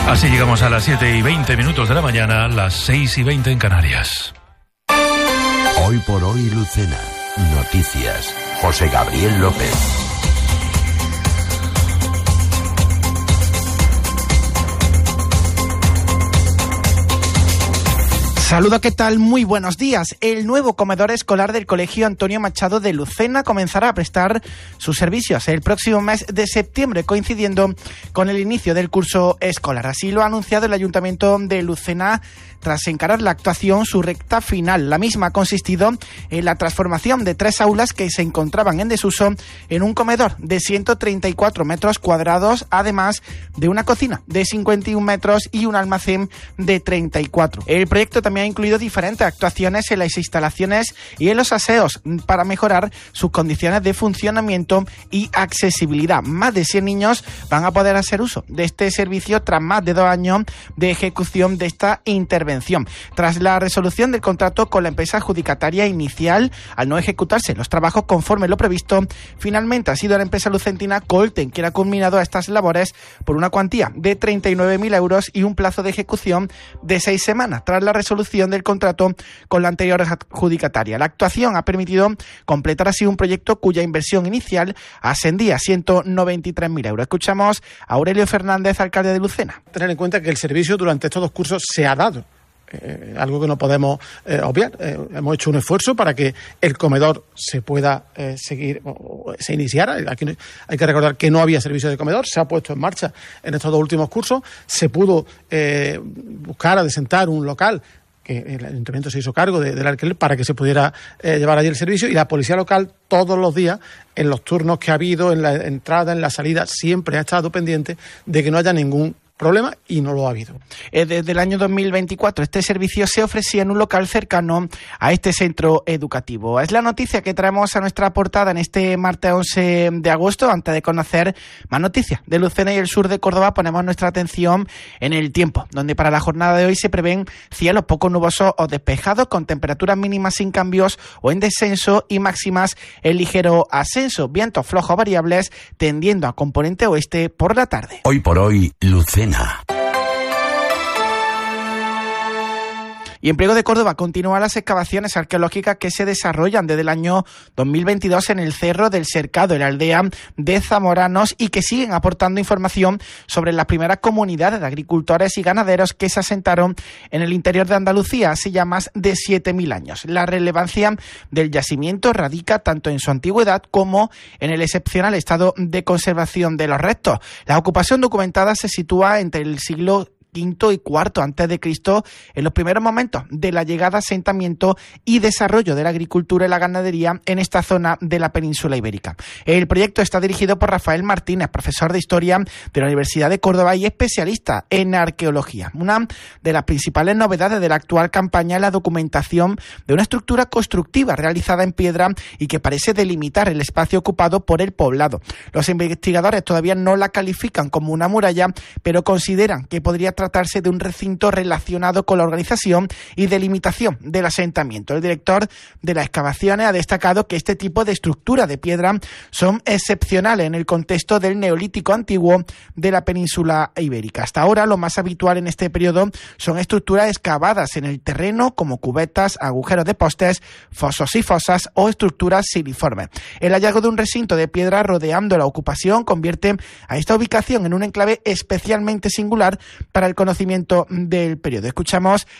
Así llegamos a las 7:20 de la mañana, las 6:20 en Canarias. Hoy por hoy, Lucena. Noticias. José Gabriel López. Saludos, ¿qué tal? Muy buenos días. El nuevo comedor escolar del Colegio Antonio Machado de Lucena comenzará a prestar sus servicios el próximo mes de septiembre, coincidiendo con el inicio del curso escolar. Así lo ha anunciado el Ayuntamiento de Lucena tras encarar la actuación su recta final. La misma ha consistido en la transformación de 3 aulas que se encontraban en desuso en un comedor de 134 metros cuadrados, además de una cocina de 51 metros y un almacén de 34. El proyecto también ha incluido diferentes actuaciones en las instalaciones y en los aseos para mejorar sus condiciones de funcionamiento y accesibilidad. Más de 100 niños van a poder hacer uso de este servicio tras más de 2 años de ejecución de esta intervención. Tras la resolución del contrato con la empresa adjudicataria inicial, al no ejecutarse los trabajos conforme lo previsto, finalmente ha sido la empresa lucentina Colten quien ha culminado estas labores por una cuantía de 39.000 euros y un plazo de ejecución de 6 semanas, tras la resolución del contrato con la anterior adjudicataria. La actuación ha permitido completar así un proyecto cuya inversión inicial ascendía a 193.000 euros. Escuchamos a Aurelio Fernández, alcalde de Lucena. Tener en cuenta que el servicio durante estos 2 cursos se ha dado. Algo que no podemos obviar. Hemos hecho un esfuerzo para que el comedor se pueda seguir, o se iniciara. Aquí hay que recordar que no había servicio de comedor, se ha puesto en marcha en estos 2 últimos cursos. Se pudo buscar, adecentar un local que el Ayuntamiento se hizo cargo del alquiler para que se pudiera llevar allí el servicio, y la policía local todos los días, en los turnos que ha habido, en la entrada, en la salida, siempre ha estado pendiente de que no haya ningún problema, y no lo ha habido. Desde el año 2024 este servicio se ofrecía en un local cercano a este centro educativo. Es la noticia que traemos a nuestra portada en este martes 11 de agosto. Antes de conocer más noticias de Lucena y el sur de Córdoba, ponemos nuestra atención en el tiempo, donde para la jornada de hoy se prevén cielos poco nubosos o despejados, con temperaturas mínimas sin cambios o en descenso y máximas en ligero ascenso. Vientos flojos variables tendiendo a componente oeste por la tarde. Hoy por hoy, Lucena. Y en Priego de Córdoba continúan las excavaciones arqueológicas que se desarrollan desde el año 2022 en el Cerro del Cercado, en la aldea de Zamoranos, y que siguen aportando información sobre las primeras comunidades de agricultores y ganaderos que se asentaron en el interior de Andalucía hace ya más de 7.000 años. La relevancia del yacimiento radica tanto en su antigüedad como en el excepcional estado de conservación de los restos. La ocupación documentada se sitúa entre el siglo V y IV antes de Cristo, en los primeros momentos de la llegada, asentamiento y desarrollo de la agricultura y la ganadería en esta zona de la península ibérica. El proyecto está dirigido por Rafael Martínez, profesor de Historia de la Universidad de Córdoba y especialista en arqueología. Una de las principales novedades de la actual campaña es la documentación de una estructura constructiva realizada en piedra y que parece delimitar el espacio ocupado por el poblado. Los investigadores todavía no la califican como una muralla, pero consideran que podría tratarse de un recinto relacionado con la organización y delimitación del asentamiento. El director de las excavaciones ha destacado que este tipo de estructuras de piedra son excepcionales en el contexto del Neolítico antiguo de la península ibérica. Hasta ahora, lo más habitual en este periodo son estructuras excavadas en el terreno, como cubetas, agujeros de postes, fosos y fosas o estructuras siliformes. El hallazgo de un recinto de piedra rodeando la ocupación convierte a esta ubicación en un enclave especialmente singular para el conocimiento del periodo. Escuchamos